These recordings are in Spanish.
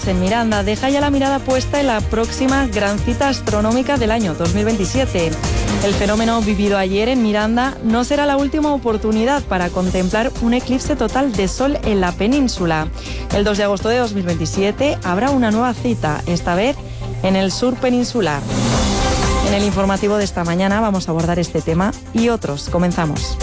En Miranda deja ya la mirada puesta en la próxima gran cita astronómica del año 2027. El fenómeno vivido ayer en Miranda no será la última oportunidad para contemplar un eclipse total de sol en la península. El 2 de agosto de 2027 habrá una nueva cita, esta vez en el sur peninsular. En el informativo de esta mañana vamos a abordar este tema y otros. Comenzamos.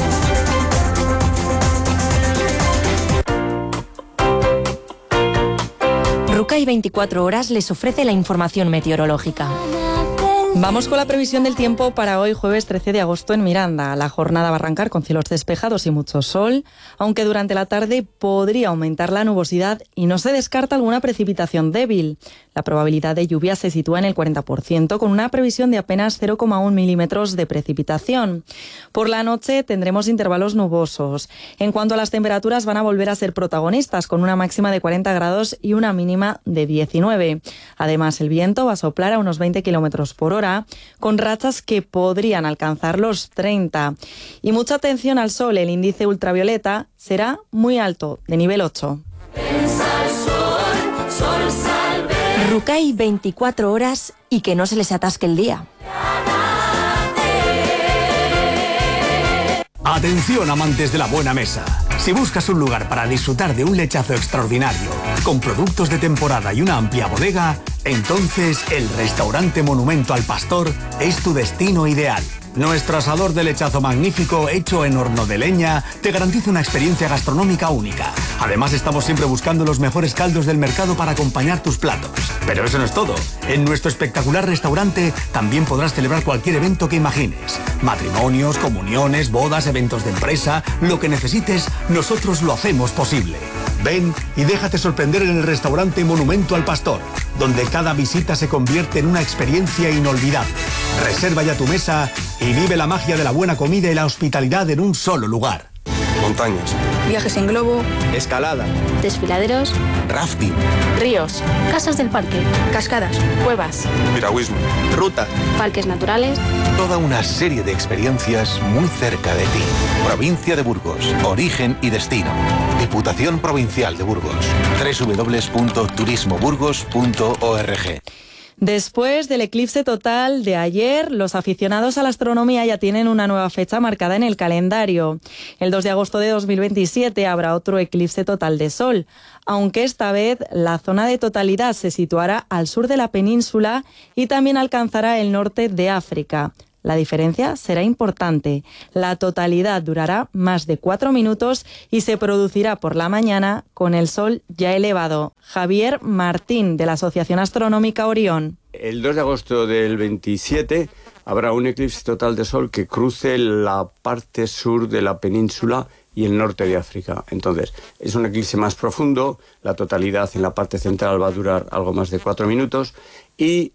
Rukai 24 horas les ofrece la información meteorológica. Vamos con la previsión del tiempo para hoy, jueves 13 de agosto en Miranda. La jornada va a arrancar con cielos despejados y mucho sol, aunque durante la tarde podría aumentar la nubosidad y no se descarta alguna precipitación débil. La probabilidad de lluvia se sitúa en el 40%, con una previsión de apenas 0,1 milímetros de precipitación. Por la noche tendremos intervalos nubosos. En cuanto a las temperaturas, van a volver a ser protagonistas, con una máxima de 40 grados y una mínima de 19. Además, el viento va a soplar a unos 20 kilómetros por hora, con rachas que podrían alcanzar los 30. Y mucha atención al sol, el índice ultravioleta será muy alto, de nivel 8. Rukai 24 horas y que no se les atasque el día. Atención, amantes de la buena mesa. Si buscas un lugar para disfrutar de un lechazo extraordinario, con productos de temporada y una amplia bodega, entonces el restaurante Monumento al Pastor es tu destino ideal. Nuestro asador de lechazo magnífico, hecho en horno de leña, te garantiza una experiencia gastronómica única. Además, estamos siempre buscando los mejores caldos del mercado para acompañar tus platos. Pero eso no es todo. En nuestro espectacular restaurante también podrás celebrar cualquier evento que imagines. Matrimonios, comuniones, bodas, eventos de empresa, lo que necesites, nosotros lo hacemos posible. Ven y déjate sorprender en el restaurante Monumento al Pastor, donde cada visita se convierte en una experiencia inolvidable. Reserva ya tu mesa y vive la magia de la buena comida y la hospitalidad en un solo lugar. Montañas, viajes en globo, escalada, desfiladeros, rafting, ríos, casas del parque, cascadas, cuevas, piragüismo, ruta, parques naturales. Toda una serie de experiencias muy cerca de ti. Provincia de Burgos, origen y destino. Diputación Provincial de Burgos. www.turismoburgos.org. Después del eclipse total de ayer, los aficionados a la astronomía ya tienen una nueva fecha marcada en el calendario. El 2 de agosto de 2027 habrá otro eclipse total de sol, aunque esta vez la zona de totalidad se situará al sur de la península y también alcanzará el norte de África. La diferencia será importante. La totalidad durará más de 4 minutos y se producirá por la mañana con el sol ya elevado. Javier Martín, de la Asociación Astronómica Orión. El 2 de agosto del 27 habrá un eclipse total de sol que cruce la parte sur de la península y el norte de África. Entonces, es un eclipse más profundo, la totalidad en la parte central va a durar algo más de 4 minutos y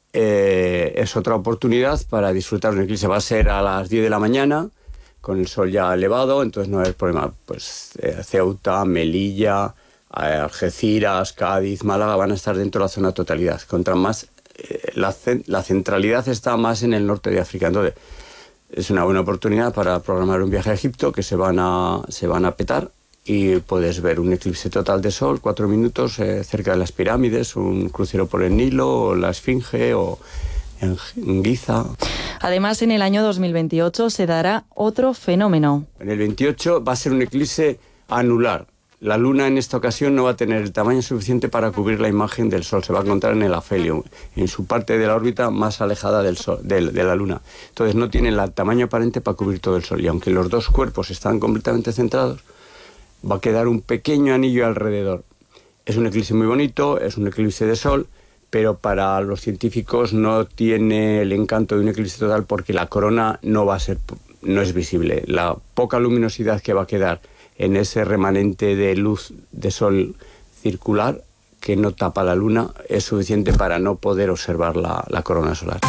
es otra oportunidad para disfrutar un eclipse. Va a ser a las 10 de la mañana, con el sol ya elevado, entonces no hay problema. Pues Ceuta, Melilla, Algeciras, Cádiz, Málaga van a estar dentro de la zona totalidad. Contra más, la centralidad está más en el norte de África. Entonces, es una buena oportunidad para programar un viaje a Egipto que se van a petar. Y puedes ver un eclipse total de sol, 4 minutos, cerca de las pirámides, un crucero por el Nilo, o la Esfinge, o en Giza. Además, en el año 2028 se dará otro fenómeno. En el 28 va a ser un eclipse anular. La Luna en esta ocasión no va a tener el tamaño suficiente para cubrir la imagen del Sol. Se va a encontrar en el afelio, en su parte de la órbita más alejada del Sol, de la Luna. Entonces no tiene el tamaño aparente para cubrir todo el Sol. Y aunque los dos cuerpos están completamente centrados, va a quedar un pequeño anillo alrededor. Es un eclipse muy bonito, es un eclipse de sol, pero para los científicos no tiene el encanto de un eclipse total porque la corona no es visible. La poca luminosidad que va a quedar en ese remanente de luz de sol circular que no tapa la luna es suficiente para no poder observar la corona solar.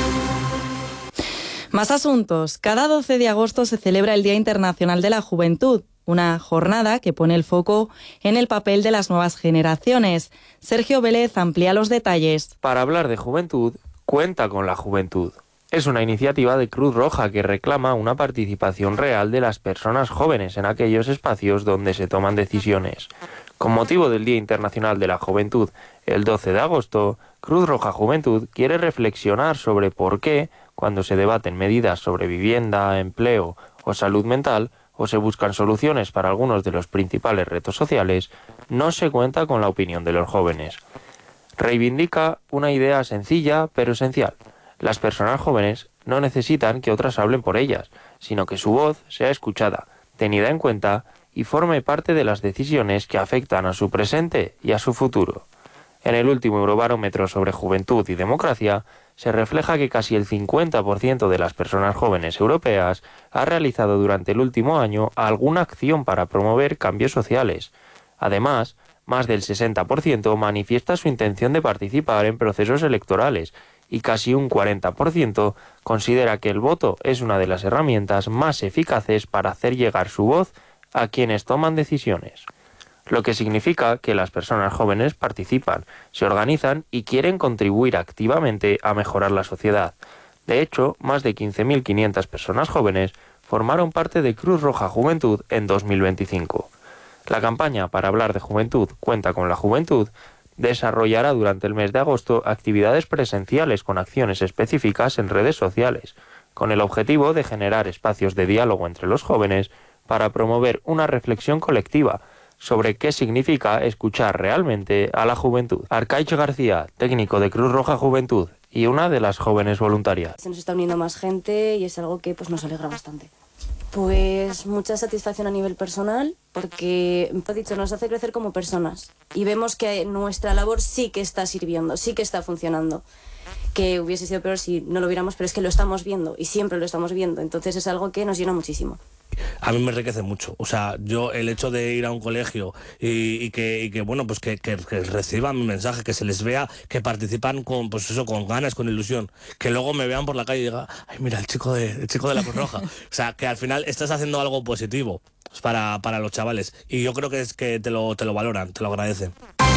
Más asuntos. Cada 12 de agosto se celebra el Día Internacional de la Juventud, una jornada que pone el foco en el papel de las nuevas generaciones. Sergio Vélez amplía los detalles. Para hablar de juventud, cuenta con la juventud. Es una iniciativa de Cruz Roja que reclama una participación real de las personas jóvenes en aquellos espacios donde se toman decisiones. Con motivo del Día Internacional de la Juventud, el 12 de agosto, Cruz Roja Juventud quiere reflexionar sobre por qué, cuando se debaten medidas sobre vivienda, empleo o salud mental, o se buscan soluciones para algunos de los principales retos sociales, no se cuenta con la opinión de los jóvenes. Reivindica una idea sencilla pero esencial. Las personas jóvenes no necesitan que otras hablen por ellas, sino que su voz sea escuchada, tenida en cuenta y forme parte de las decisiones que afectan a su presente y a su futuro. En el último Eurobarómetro sobre juventud y democracia, se refleja que casi el 50% de las personas jóvenes europeas ha realizado durante el último año alguna acción para promover cambios sociales. Además, más del 60% manifiesta su intención de participar en procesos electorales y casi un 40% considera que el voto es una de las herramientas más eficaces para hacer llegar su voz a quienes toman decisiones. Lo que significa que las personas jóvenes participan, se organizan y quieren contribuir activamente a mejorar la sociedad. De hecho, más de 15.500 personas jóvenes formaron parte de Cruz Roja Juventud en 2025. La campaña para hablar de juventud Cuenta con la Juventud desarrollará durante el mes de agosto actividades presenciales con acciones específicas en redes sociales, con el objetivo de generar espacios de diálogo entre los jóvenes para promover una reflexión colectiva sobre qué significa escuchar realmente a la juventud. Arcaich García, técnico de Cruz Roja Juventud y una de las jóvenes voluntarias. Se nos está uniendo más gente y es algo que nos alegra bastante. Pues mucha satisfacción a nivel personal porque, he dicho, nos hace crecer como personas y vemos que nuestra labor sí que está sirviendo, sí que está funcionando. Que hubiese sido peor si no lo viéramos, pero es que lo estamos viendo y siempre lo estamos viendo, entonces es algo que nos llena muchísimo. A mí me enriquece mucho, o sea, yo el hecho de ir a un colegio y que bueno, pues que reciban mi mensaje, que se les vea que participan con, pues eso, con ganas, con ilusión, que luego me vean por la calle y digan, ay, mira, el chico de la Cruz Roja. O sea, que al final estás haciendo algo positivo para los chavales y yo creo que es que te lo valoran, te lo agradecen.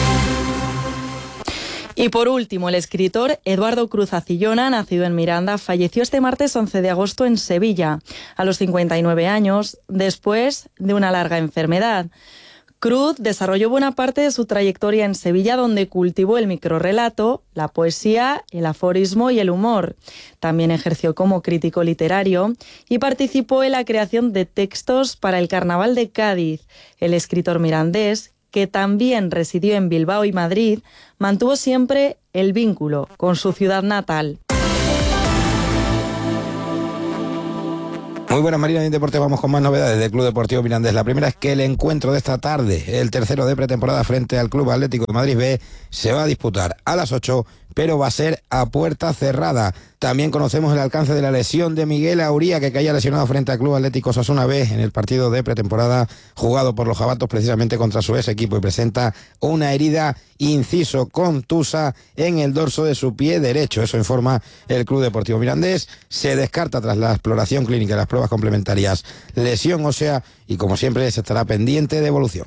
Y por último, el escritor Eduardo Cruz Acillona, nacido en Miranda, falleció este martes 11 de agosto en Sevilla, a los 59 años, después de una larga enfermedad. Cruz desarrolló buena parte de su trayectoria en Sevilla, donde cultivó el microrrelato, la poesía, el aforismo y el humor. También ejerció como crítico literario y participó en la creación de textos para el Carnaval de Cádiz. El escritor mirandés, que también residió en Bilbao y Madrid, mantuvo siempre el vínculo con su ciudad natal. Muy buenas, Marina, en Deporte vamos con más novedades del Club Deportivo Mirandés. La primera es que el encuentro de esta tarde, el tercero de pretemporada frente al Club Atlético de Madrid B, se va a disputar a las 8, pero va a ser a puerta cerrada. También conocemos el alcance de la lesión de Miguel Auría, que caía lesionado frente al Club Atlético Osasuna B en el partido de pretemporada jugado por los jabatos precisamente contra su ex equipo, y presenta una herida inciso contusa en el dorso de su pie derecho. Eso informa el Club Deportivo Mirandés. Se descarta tras la exploración clínica y las pruebas complementarias lesión ósea y, como siempre, se estará pendiente de evolución.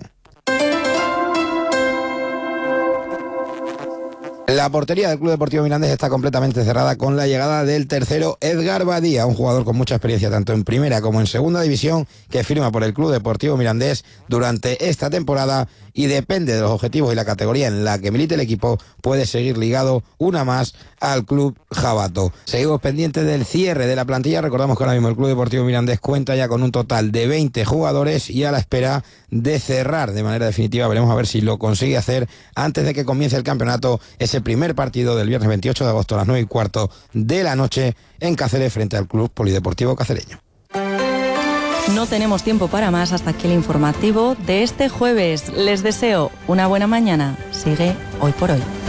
La portería del Club Deportivo Mirandés está completamente cerrada con la llegada del tercero Edgar Badía, un jugador con mucha experiencia tanto en primera como en segunda división, que firma por el Club Deportivo Mirandés durante esta temporada y depende de los objetivos y la categoría en la que milite el equipo, puede seguir ligado una más al Club Jabato. Seguimos pendientes del cierre de la plantilla. Recordamos que ahora mismo el Club Deportivo Mirandés cuenta ya con un total de 20 jugadores y a la espera de cerrar de manera definitiva. Veremos a ver si lo consigue hacer antes de que comience el campeonato, ese primer partido del viernes 28 de agosto a las 9:15 de la noche en Cáceres frente al Club Polideportivo Cacereño. No tenemos tiempo para más hasta aquí el informativo de este jueves. Les deseo una buena mañana. Sigue Hoy por Hoy.